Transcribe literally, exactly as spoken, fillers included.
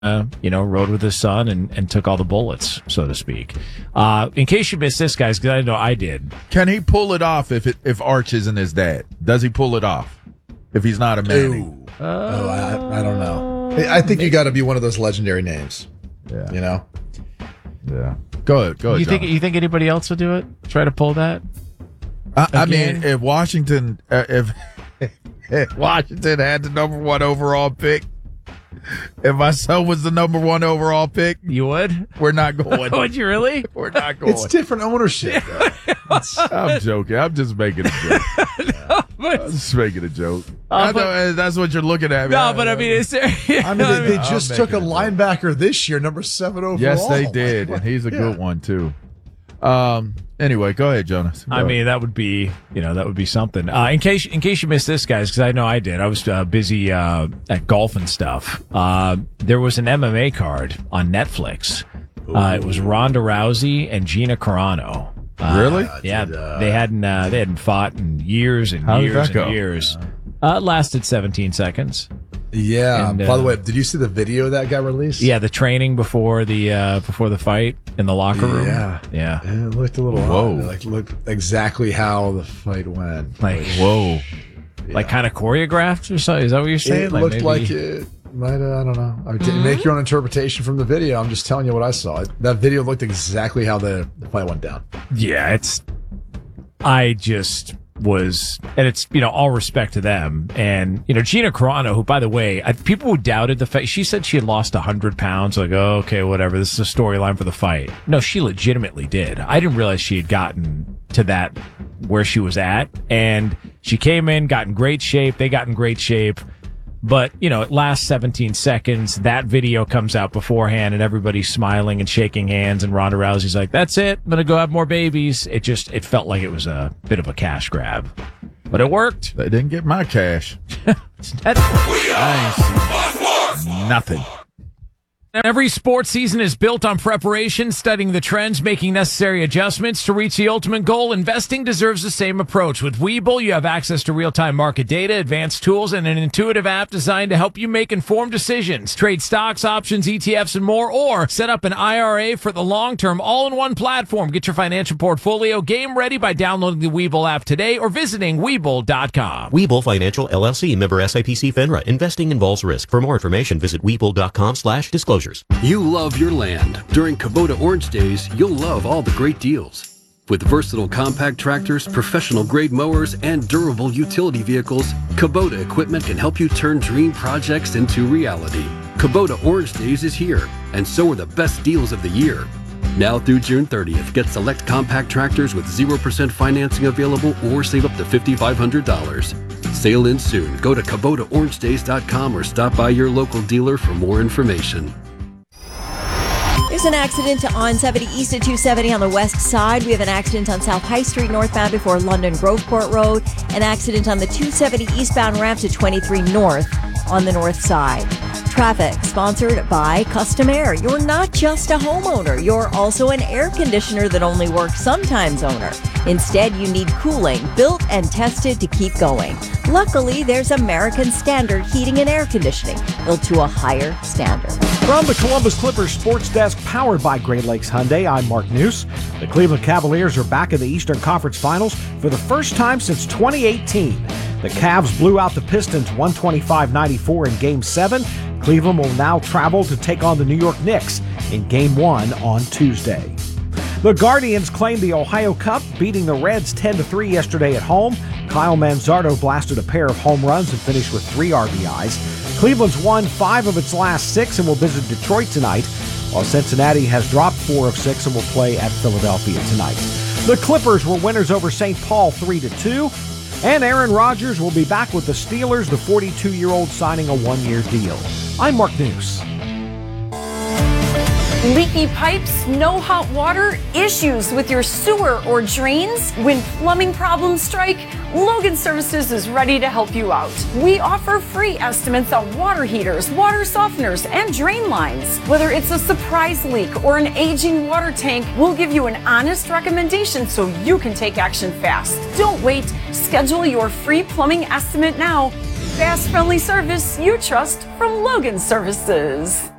Uh, you know, rode with his son and, and took all the bullets, so to speak. Uh, in case you missed this, guys, because I know I did. Can he pull it off if it, if Arch isn't his dad? Does he pull it off if he's not a Manning? Uh, oh, I, I don't know. I think you got to be one of those legendary names. Yeah. You know? Yeah. Go ahead. Go ahead, You think Jonathan. you think anybody else will do it? Try to pull that? I, I Again? mean, if Washington, uh, if, if Washington had the number one overall pick, if my son was the number one overall pick, You would? we're not going. Would you really? We're not going. It's different ownership. I'm joking. I'm just making a joke. no, but, I'm just making a joke. Uh, I but- know, uh, that's what you're looking at. no, man. but I mean, is there? I mean, they, they I'm just took a making it linebacker this year, number seven overall. Yes, they did, and he's a Yeah. good one too. Um. Anyway, go ahead, Jonas. Go I ahead. mean, that would be, you know, that would be something. Uh, in case, in case you missed this, guys, because I know I did. I was uh, busy uh, at golf and stuff. Uh, there was an M M A card on Netflix. Uh, it was Ronda Rousey and Gina Carano. Uh, Really? Yeah, Did, uh, they hadn't uh, they hadn't fought in years and How did years that and go? years. Uh, it lasted seventeen seconds. Yeah. And, By the uh, way, did you see the video that got released? Yeah, the training before the uh, before the fight in the locker room. Yeah. yeah. Yeah, it looked a little Whoa. odd. It, like looked exactly how the fight went. Like Whoa. like kind of choreographed or something. Is that what you're saying? It looked maybe- like it might have, I don't know. I mean, make your own interpretation from the video. I'm just telling you what I saw. That video looked exactly how the, the fight went down. Yeah, it's. I just was, and it's, you know, all respect to them. And, you know, Gina Carano, who, by the way, I, people who doubted the fact, she said she had lost one hundred pounds. Like, oh, okay, whatever. This is a storyline for the fight. No, she legitimately did. I didn't realize she had gotten to that where she was at. And she came in, got in great shape. They got in great shape. But, you know, it lasts seventeen seconds. That video comes out beforehand and everybody's smiling and shaking hands. And Ronda Rousey's like, that's it. I'm going to go have more babies. It just, it felt like it was a bit of a cash grab. But it worked. They didn't get my cash. That's- I ain't seen nothing. Every sports season is built on preparation, studying the trends, making necessary adjustments to reach the ultimate goal. Investing deserves the same approach. With Webull, you have access to real-time market data, advanced tools, and an intuitive app designed to help you make informed decisions. Trade stocks, options, E T Fs, and more, or set up an I R A for the long term, all in one platform. Get your financial portfolio game ready by downloading the Webull app today or visiting Webull dot com. Webull Financial L L C, member S I P C FINRA. Investing involves risk. For more information, visit Webull.com slash disclosures. You love your land. During Kubota Orange Days, you'll love all the great deals. With versatile compact tractors, professional-grade mowers, and durable utility vehicles, Kubota equipment can help you turn dream projects into reality. Kubota Orange Days is here, and so are the best deals of the year. Now through June thirtieth, get select compact tractors with zero percent financing available or save up to five thousand five hundred dollars. Sale ends soon. Go to Kubota Orange Days dot com or stop by your local dealer for more information. There's an accident on seventy East at two seventy on the west side. We have an accident on South High Street northbound before London Groveport Road. An accident on the two seventy eastbound ramp to twenty-three north on the north side. Traffic sponsored by Custom Air. You're not just a homeowner. You're also an air conditioner that only works sometimes owner. Instead, you need cooling, built and tested to keep going. Luckily, there's American Standard Heating and Air Conditioning, built to a higher standard. From the Columbus Clippers Sports Desk, powered by Great Lakes Hyundai, I'm Mark News. The Cleveland Cavaliers are back in the Eastern Conference Finals for the first time since twenty eighteen. The Cavs blew out the Pistons one twenty-five ninety-four in Game seven. Cleveland will now travel to take on the New York Knicks in Game one on Tuesday. The Guardians claimed the Ohio Cup, beating the Reds ten to three yesterday at home. Kyle Manzardo blasted a pair of home runs and finished with three R B Is. Cleveland's won five of its last six and will visit Detroit tonight, while Cincinnati has dropped four of six and will play at Philadelphia tonight. The Clippers were winners over Saint Paul three to two. And Aaron Rodgers will be back with the Steelers, the forty-two-year-old signing a one-year deal. I'm Mark News. Leaky pipes, no hot water, issues with your sewer or drains? When plumbing problems strike, Logan Services is ready to help you out. We offer free estimates on water heaters, water softeners, and drain lines. Whether it's a surprise leak or an aging water tank, we'll give you an honest recommendation so you can take action fast. Don't wait. Schedule your free plumbing estimate now. Fast, friendly service you trust from Logan Services.